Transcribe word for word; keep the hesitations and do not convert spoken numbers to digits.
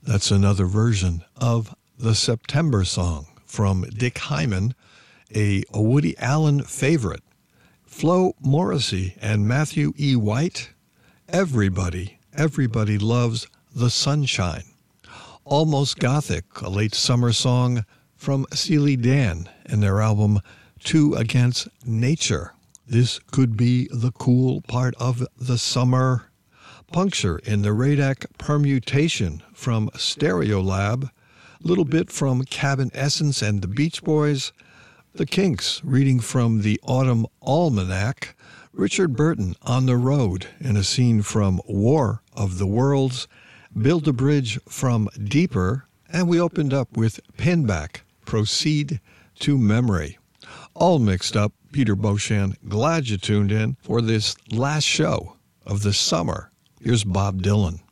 That's another version of the September Song from Dick Hyman, a Woody Allen favorite. Flo Morrissey and Matthew E. White, everybody, everybody loves The Sunshine. Almost Gothic, a late summer song from Steely Dan and their album Two Against Nature. This could be the cool part of the summer. Puncture in the Radak Permutation from Stereolab, little bit from Cabin Essence and the Beach Boys, the Kinks reading from the Autumn Almanac, Richard Burton on the Road in a scene from War of the Worlds, Build a Bridge from Deeper, and we opened up with Pinback, Proceed to Memory. All mixed up. Peter Beauchamp, glad you tuned in for this last show of the summer. Here's Bob Dylan.